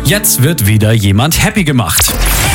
Jetzt wird wieder jemand happy gemacht.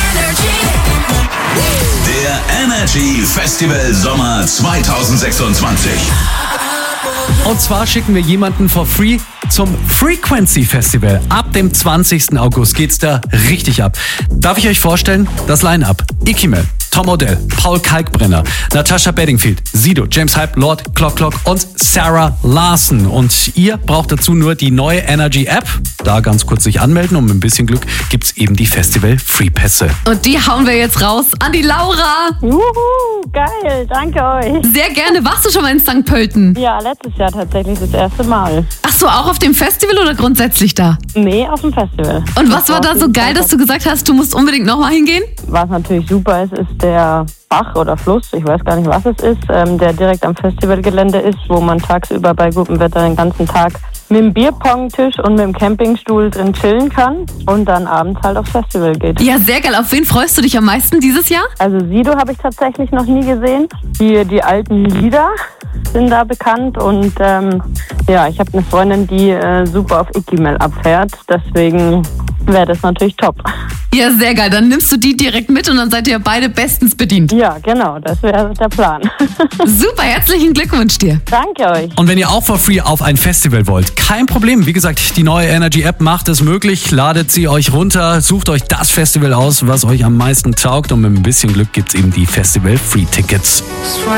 Der Energy Festival Sommer 2026. Und zwar schicken wir jemanden for free zum Frequency Festival. Ab dem 20. August geht's da richtig ab. Darf ich euch vorstellen? Das Line-Up. Ikimel, Tom Odell, Paul Kalkbrenner, Natasha Bedingfield, Sido, James Hype, Lord, Clock und Sarah Larson. Und ihr braucht dazu nur die neue Energy App. Da ganz kurz sich anmelden und mit ein bisschen Glück gibt's eben die Festival Free Pässe. Und die hauen wir jetzt raus an die Laura. Juhu, geil, danke euch. Sehr gerne. Warst du schon mal in St. Pölten? Ja, letztes Jahr tatsächlich das erste Mal. Ach so, auch auf dem Festival oder grundsätzlich da? Nee, auf dem Festival. Und was war da so geil, dass du gesagt hast, du musst unbedingt nochmal hingehen? Was natürlich super ist, ist der Bach oder Fluss, ich weiß gar nicht, was es ist, der direkt am Festivalgelände ist, wo man tagsüber bei gutem Wetter den ganzen Tag mit dem Bierpong-Tisch und mit dem Campingstuhl drin chillen kann und dann abends halt aufs Festival geht. Ja, sehr geil. Auf wen freust du dich am meisten dieses Jahr? Also Sido habe ich tatsächlich noch nie gesehen. Die alten Lieder sind da bekannt und ja, ich habe eine Freundin, die super auf Ikimel abfährt, deswegen wäre das natürlich top. Ja, sehr geil. Dann nimmst du die direkt mit und dann seid ihr beide bestens bedient. Ja, genau, das wäre der Plan. Super, herzlichen Glückwunsch dir. Danke euch. Und wenn ihr auch for free auf ein Festival wollt, kein Problem. Wie gesagt, die neue Energy App macht es möglich. Ladet sie euch runter, sucht euch das Festival aus, was euch am meisten taugt. Und mit ein bisschen Glück gibt's eben die Festival Free Tickets.